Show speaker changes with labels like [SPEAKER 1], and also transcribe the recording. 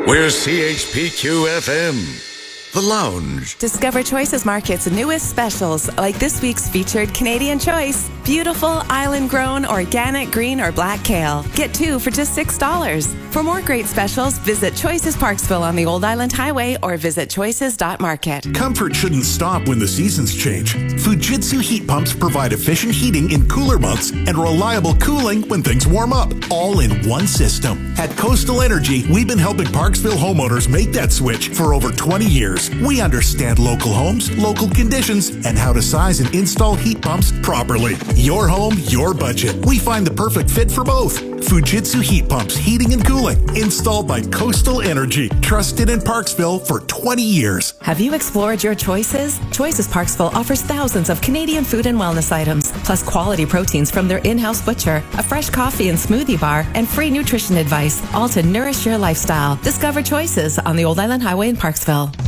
[SPEAKER 1] We're CHPQ FM. The Lounge.
[SPEAKER 2] Discover Choices Market's newest specials, like this week's featured Canadian Choice. Beautiful, island-grown, organic, green or black kale. Get 2 for just $6. For more great specials, visit Choices Parksville on the Old Island Highway or visit choices.market.
[SPEAKER 3] Comfort shouldn't stop when the seasons change. Fujitsu heat pumps provide efficient heating in cooler months and reliable cooling when things warm up, all in one system. At Coastal Energy, we've been helping Parksville homeowners make that switch for over 20 years. We understand local homes, local conditions, and how to size and install heat pumps properly. Your home, your budget. We find the perfect fit for both. Fujitsu heat pumps, heating and cooling, installed by Coastal Energy, trusted in Parksville for 20 years.
[SPEAKER 2] Have you explored your choices? Choices Parksville offers thousands of Canadian food and wellness items, plus quality proteins from their in-house butcher, a fresh coffee and smoothie bar, and free nutrition advice, all to nourish your lifestyle. Discover Choices on the Old Island Highway in Parksville.